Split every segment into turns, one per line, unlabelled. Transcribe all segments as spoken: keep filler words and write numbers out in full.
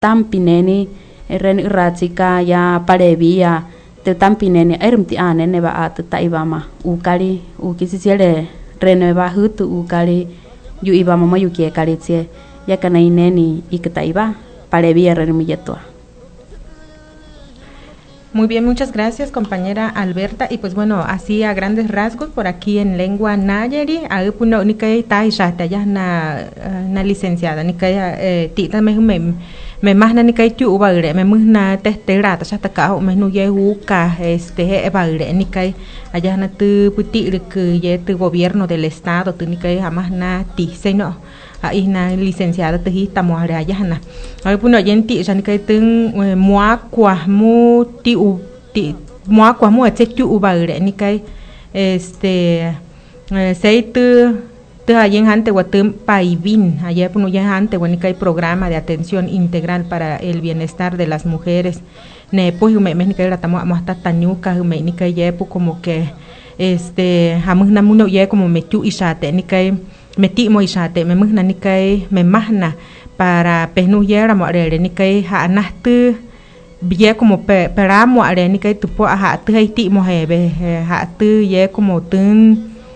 tampineni ren ratsika ya parevia te tampineni ermti anene ba at taibama ukali ukisisiere reneva hutu ukali yu ibama mayukie kalitsie ya kana ineni ikataiba parevia renmilletua.
Muy bien, muchas gracias compañera Alberta. Y pues bueno, así a grandes rasgos por aquí en lengua nayari, agupuno nikai taishata ya na na licenciada nikai tita me me me más na nikai tu bagre me musna testerata ya taka me nu ye uka este bagre nikai allá na tu puti que ye tu gobierno del estado tu nikai jamás na ti seno ahí na licenciada te hita mo ara ya na ai puno yenti ya nikai tung mua kwa mu ti u ti mua kwa mu che tu bagre nikai este sei tu tu ayen ante guatum paivin allá puno ya ante nikai programa de atención integral para el bienestar de las mujeres ne pues me me nikai ratamo hasta tanyuka me nikai ye como que este hamuna muno ye como me tu isate nikai meti mo isate me muna nikai me mahna para penuyera mo are nikai ha nastu ye como pe peramo are nikai tu po ha tu haiti mo hebe ha tu ye como tun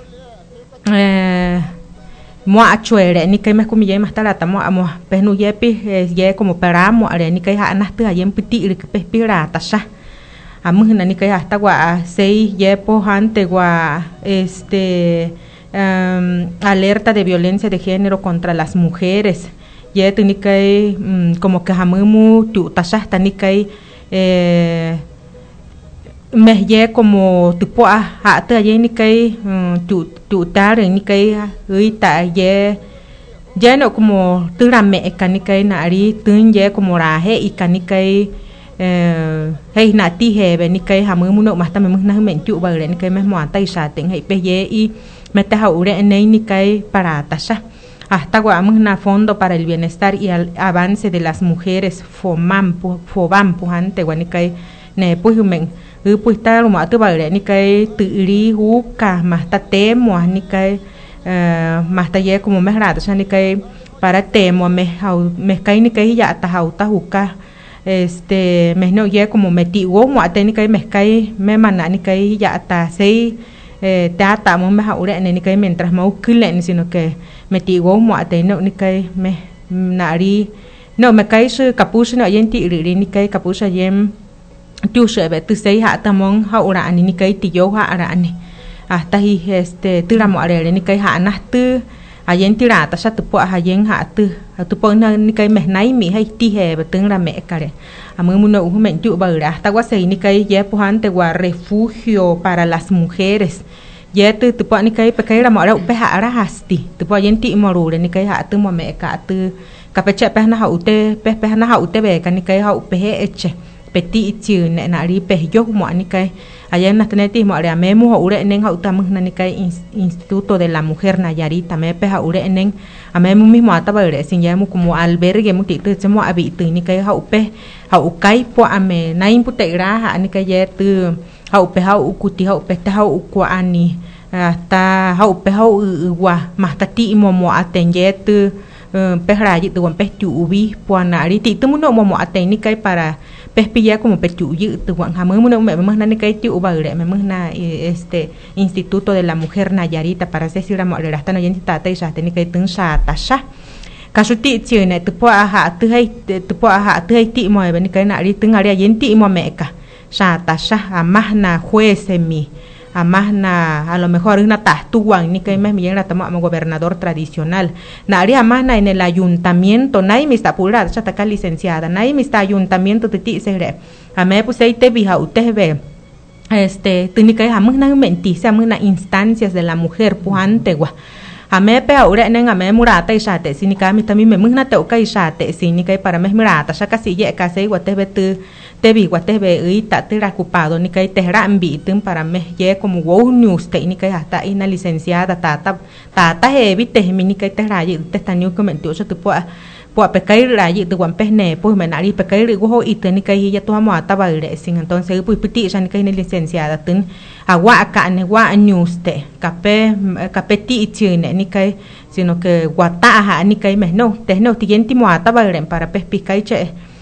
eh mo achuere nikai me como ye más tarata mo amo penuye pi ye como peramo are nikai ha nastu ayen piti ri pe pirata sha amuna nikai hasta gua sei ye po ante gua este Um, alerta de violencia de género contra las mujeres ya tunikai um, como que hamumu tu tashasta nikai eh me ye como tipo a ta ye nikai tu tu tar nikai uita ye ya no como turame kanikai nari tun ye como raje y kanikai eh hey nati hebe nikai hamumu no masta me musna men tu bagre nikai me mo anta isa ten hey pe ye y mete haure nei nikai para tasha hasta guamuna fondo para el bienestar y el avance de las mujeres fomam fobam pujante guanikai ne pujumen u puista lo ma tu bagre nikai turi uka masta temo nikai eh masta ye como me rata nikai para temo me hau me kai nikai ya ta hau ta uka este me no ye como meti wo mo atenikai me kai me mana nikai ya ta sei eh data mo me haure ne nikai mientras mau kulen sino que meti go mo ate no nikai me nari no me kai su capucha no yenti ri nikai capucha yem tu se be tu sei ha tamon haura ani nikai ti yo ha ara ani hasta hi este tiramo are nikai ha nastu ayen tirata sa tu po ha yen ha tu tu po na nikai me nai mi hai ti he beteng ra me kare amu muno u men tu ba ra hasta gua sei nikai ye po ante gua refugio para las mujeres ye tu tu po nikai pe kai ra mo ra pe ha ra hasti tu po yen ti mo ru re nikai ha tu mo me ka tu ka pe che pe na ha ute pe pe na ha ute be ka nikai ha pe he eche peti chi ne na ri pe yo mo nikai ayen na teneti mo ra me mu ure nen ha uta na nikai instituto de la mujer Nayarita me pe ha ure nen a me mu mismo ata ba re sin ya mu como albergue mu ti tu mo abi tu nikai ha upe ha ukai po ame na impute gra ha nikai ye tu ha upe ha ukuti ha upe ta ha ukwa ani hasta ha upe ha uwa masta ti mo mo atenye tu pe ra yi tu pe tu ubi po na ri ti tu mu no mo mo aten nikai para pespilla como pechuyi tu wan hamu no me más na nikai tu bagre me más na este instituto de la mujer Nayarita para se sira mo ra hasta no yenti ta ta ya te nikai tun sha ta sha kasuti chi ne tu po ha tu hai tu po ha tu hai ti mo be nikai na ri tun ari yenti mo me ka sha ta sha amah na juez mi amah na a lo mejor una tastuan nikai me bien la tamo gobernador tradicional na ari amah na en el ayuntamiento nai mi está pura ya ta licenciada nai mi está ayuntamiento de ti se a me puse te bija usted ve este tunikai amah na menti se amah na instancias de la mujer puante gua a me pe ahora nen a me murata y shate sinika mi también me muna te ukai shate sinikai para me murata ya casi ye casi gua te ve tu te vi guate ve y ta te ocupado ni kai te rambi tum para me ye como wow news te ni kai hasta ina licenciada ta ta ta ta he vi te mi ni kai te rayi te sta new comento yo te po po pe kai rayi te wan pe ne po me nari pe kai ri go y te ni kai ya to amo ata ba re sin entonces pu piti ya ni kai ni licenciada tun agua ka ne wa news te cape cape ti chine ni kai sino que guata ha ni kai me no te no ti yenti mo ata ba re para pe pi kai che